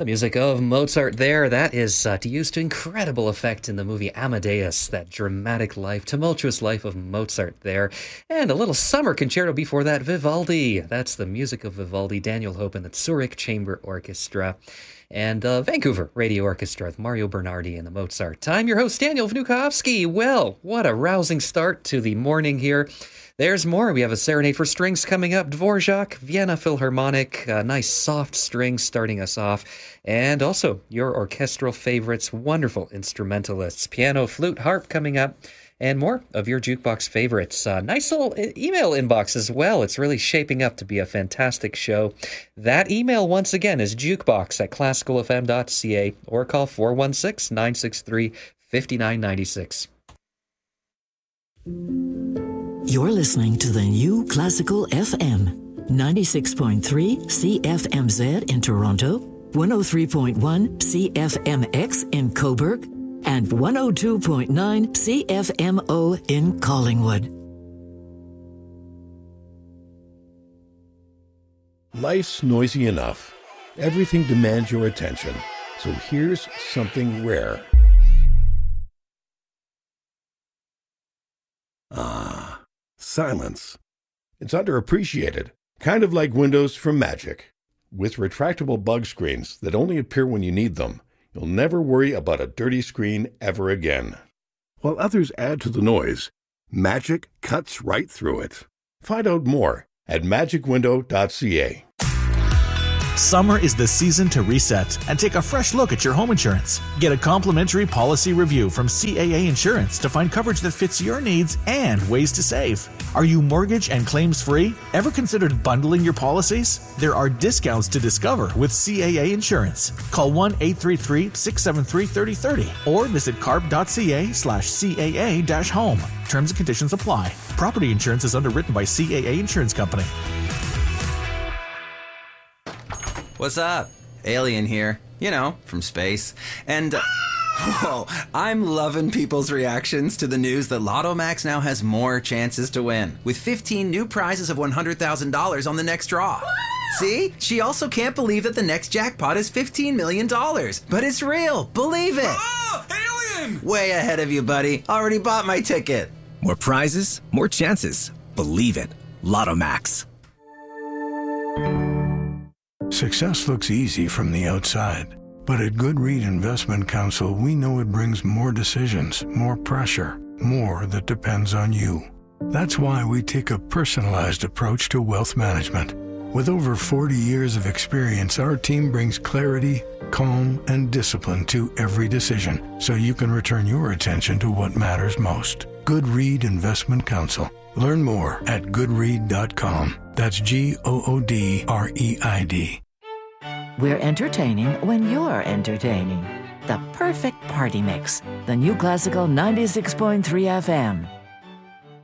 The music of Mozart there, that is used to incredible effect in the movie Amadeus, that dramatic life, tumultuous life of Mozart there. And a little summer concerto before that, Vivaldi. That's the music of Vivaldi, Daniel Hope and the Zurich Chamber Orchestra. And Vancouver Radio Orchestra with Mario Bernardi and the Mozart. I'm your host, Daniel Vnukovsky. Well, what a rousing start to the morning here. There's more. We have a Serenade for Strings coming up. Dvorak, Vienna Philharmonic, nice soft strings starting us off. And also your orchestral favorites, wonderful instrumentalists. Piano, flute, harp coming up. And more of your jukebox favorites. Nice little email inbox as well. It's really shaping up to be a fantastic show. That email, once again, is jukebox@classicalfm.ca or call 416-963-5996. You're listening to the new Classical FM, 96.3 CFMZ in Toronto, 103.1 CFMX in Cobourg, and 102.9 CFMO in Collingwood. Life's noisy enough. Everything demands your attention. So here's something rare. Silence. It's underappreciated, kind of like windows from Magic. With retractable bug screens that only appear when you need them, you'll never worry about a dirty screen ever again. While others add to the noise, Magic cuts right through it. Find out more at magicwindow.ca. Summer is the season to reset and take a fresh look at your home insurance. Get a complimentary policy review from CAA Insurance to find coverage that fits your needs and ways to save. Are you mortgage and claims free? Ever considered bundling your policies? There are discounts to discover with CAA Insurance. Call 1-833-673-3030 or visit carp.ca/CAA-home. Terms and conditions apply. Property insurance is underwritten by CAA Insurance Company. What's up? Alien here. You know, from space. And, whoa, I'm loving people's reactions to the news that Lotto Max now has more chances to win, with 15 new prizes of $100,000 on the next draw. See? She also can't believe that the next jackpot is $15 million. But it's real. Believe it. Oh, alien! Way ahead of you, buddy. Already bought my ticket. More prizes, more chances. Believe it. Lotto Max. Success looks easy from the outside, but at Goodread Investment Counsel, we know it brings more decisions, more pressure, more that depends on you. That's why we take a personalized approach to wealth management. With over 40 years of experience, our team brings clarity, calm, and discipline to every decision, so you can return your attention to what matters most. Goodread Investment Counsel. Learn more at goodread.com. That's GOODREID. We're entertaining when you're entertaining. The perfect party mix. The new Classical 96.3 FM.